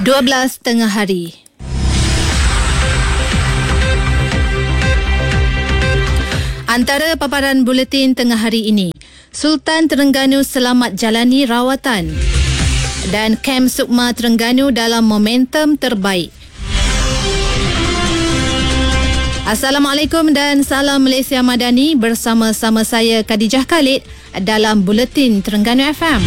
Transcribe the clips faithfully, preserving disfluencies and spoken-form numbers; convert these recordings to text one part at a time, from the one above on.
dua belas tengah hari. Antara paparan buletin tengah hari ini, Sultan Terengganu selamat jalani rawatan dan Kem Sukma Terengganu dalam momentum terbaik. Assalamualaikum dan salam Malaysia Madani, bersama-sama saya Khadijah Khalid dalam Buletin Terengganu F M.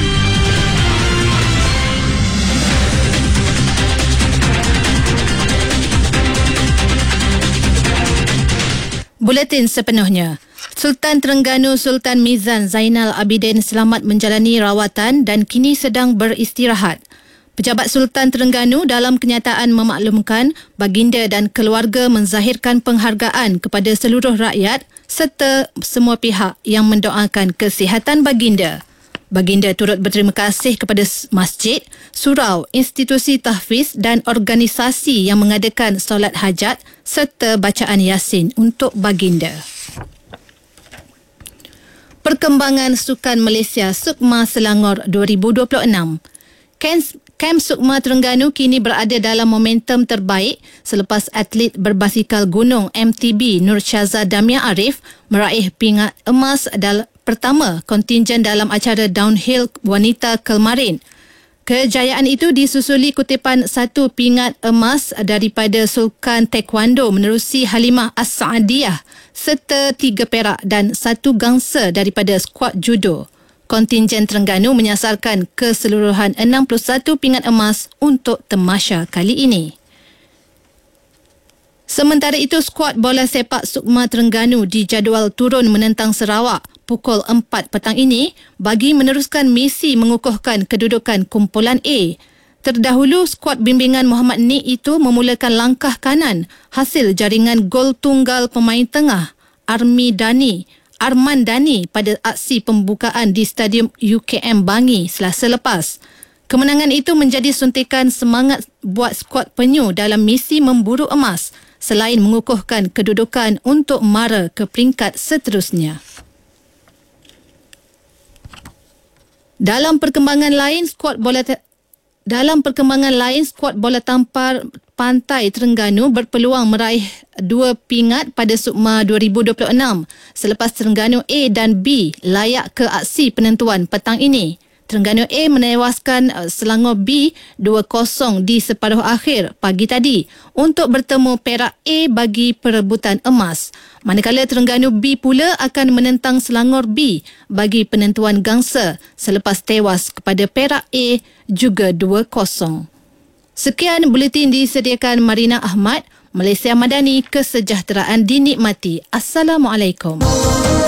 Buletin sepenuhnya. Sultan Terengganu Sultan Mizan Zainal Abidin selamat menjalani rawatan dan kini sedang beristirahat. Pejabat Sultan Terengganu dalam kenyataan memaklumkan baginda dan keluarga menzahirkan penghargaan kepada seluruh rakyat serta semua pihak yang mendoakan kesihatan baginda. Baginda turut berterima kasih kepada masjid, surau, institusi tahfiz dan organisasi yang mengadakan solat hajat serta bacaan Yasin untuk baginda. Perkembangan Sukan Malaysia Sukma Selangor dua ribu dua puluh enam. Kem Sukma Terengganu kini berada dalam momentum terbaik selepas atlet berbasikal gunung M T B Nur Syaza Damia Arif meraih pingat emas dalam pertama kontinjen dalam acara downhill wanita kemarin. Kejayaan itu disusuli kutipan satu pingat emas daripada Sukan Taekwondo menerusi Halimah As-Saadiyah serta tiga perak dan satu gangsa daripada skuad judo. Kontinjen Terengganu menyasarkan keseluruhan enam puluh satu pingat emas untuk tamasya kali ini. Sementara itu, skuad bola sepak Sukma Terengganu dijadual turun menentang Sarawak pukul empat petang ini bagi meneruskan misi mengukuhkan kedudukan kumpulan A. Terdahulu, skuad bimbingan Muhammad Nik itu memulakan langkah kanan hasil jaringan gol tunggal pemain tengah Armi Dani, Arman Dani pada aksi pembukaan di Stadium U K M Bangi Selasa lepas. Kemenangan itu menjadi suntikan semangat buat skuad penyu dalam misi memburu emas selain mengukuhkan kedudukan untuk mara ke peringkat seterusnya. Dalam perkembangan lain, skuad bola te- dalam perkembangan lain skuad bola tampar Pantai Terengganu berpeluang meraih dua pingat pada Sukma dua ribu dua puluh enam selepas Terengganu A dan B layak ke aksi penentuan petang ini. Terengganu A menewaskan Selangor B dua kosong di separuh akhir pagi tadi untuk bertemu Perak A bagi perebutan emas. Manakala Terengganu B pula akan menentang Selangor B bagi penentuan gangsa selepas tewas kepada Perak A juga dua kosong. Sekian buletin disediakan Marina Ahmad, Malaysia Madani, kesejahteraan dinikmati. Assalamualaikum.